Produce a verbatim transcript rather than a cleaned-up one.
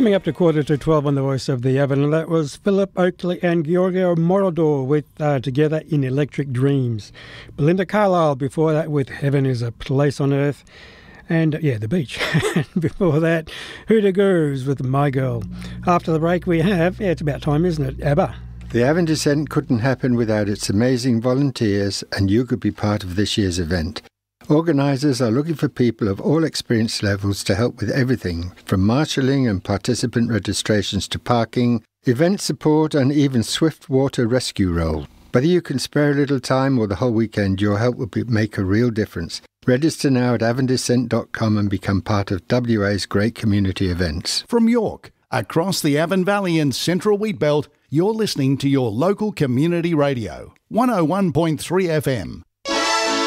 Coming up to quarter to twelve on the Voice of the Avon, and that was Philip Oakley and Giorgio Moroder with uh, Together in Electric Dreams. Belinda Carlisle before that with Heaven is a Place on Earth. And, uh, yeah, The Beach. Before that, Hoota Gurus with My Girl. After the break we have, yeah, it's about time, isn't it, ABBA? The Avon Descent couldn't happen without its amazing volunteers, and you could be part of this year's event. Organisers are looking for people of all experience levels to help with everything, from marshalling and participant registrations to parking, event support and even swift water rescue role. Whether you can spare a little time or the whole weekend, your help will be, make a real difference. Register now at avon descent dot com and become part of W A's great community events. From York, across the Avon Valley and Central Wheatbelt, you're listening to your local community radio, one oh one point three F M.